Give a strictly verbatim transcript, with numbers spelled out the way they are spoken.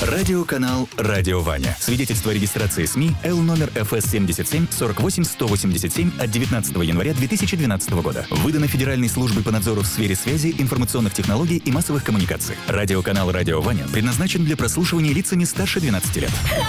Радиоканал «Радио Ваня». Свидетельство о регистрации СМИ Л номер эф эс семьдесят семь сорок восемь сто восемьдесят семь от девятнадцатого января две тысячи двенадцатого года. Выдано Федеральной службой по надзору в сфере связи, информационных технологий и массовых коммуникаций. Радиоканал «Радио Ваня» предназначен для прослушивания лицами старше двенадцати лет.